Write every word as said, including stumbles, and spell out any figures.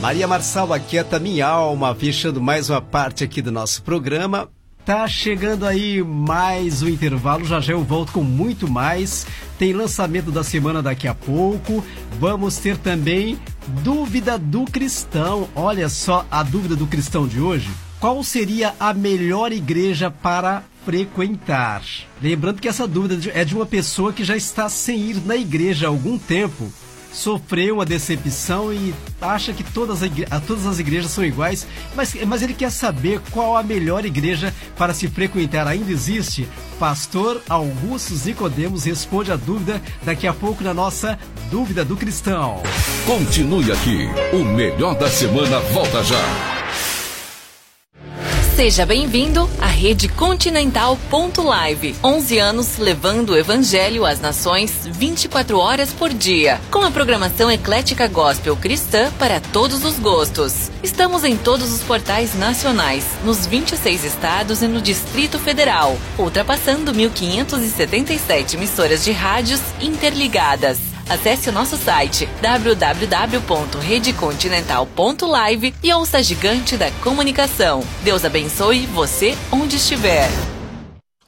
Maria Marçal, Aquieta Minha Alma, fechando mais uma parte aqui do nosso programa. Tá chegando aí mais um intervalo, já já eu volto com muito mais. Tem lançamento da semana daqui a pouco. Vamos ter também dúvida do cristão. Olha só a dúvida do cristão de hoje. Qual seria a melhor igreja para frequentar? Lembrando que essa dúvida é de uma pessoa que já está sem ir na igreja há algum tempo. Sofreu uma decepção e acha que todas, igre... todas as igrejas são iguais, mas, mas ele quer saber qual a melhor igreja para se frequentar. Ainda existe? Pastor Augusto Nicodemos responde a dúvida daqui a pouco na nossa Dúvida do Cristão. Continue aqui, o melhor da semana volta já. Seja bem-vindo à Rede Continental ponto live. onze anos levando o Evangelho às nações vinte e quatro horas por dia. Com a programação eclética gospel cristã para todos os gostos. Estamos em todos os portais nacionais, nos vinte e seis estados e no Distrito Federal, ultrapassando mil quinhentas e setenta e sete emissoras de rádios interligadas. Acesse o nosso site w w w ponto rede continental ponto live e ouça a gigante da comunicação. Deus abençoe você onde estiver.